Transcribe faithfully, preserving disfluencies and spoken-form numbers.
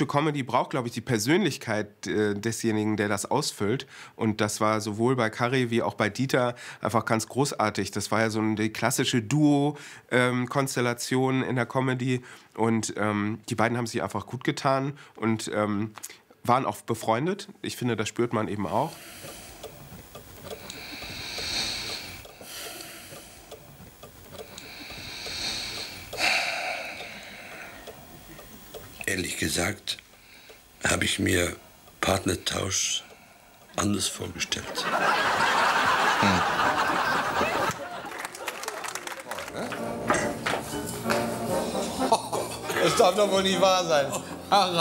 gute Comedy braucht, glaube ich, die Persönlichkeit äh, desjenigen, der das ausfüllt. Und das war sowohl bei Carré wie auch bei Dieter einfach ganz großartig. Das war ja so eine klassische Duo-Konstellation ähm, in der Comedy. Und ähm, die beiden haben sich einfach gut getan und ähm, waren auch befreundet. Ich finde, das spürt man eben auch. Ehrlich gesagt habe ich mir Partnertausch anders vorgestellt. Hm. Das darf doch wohl nicht wahr sein.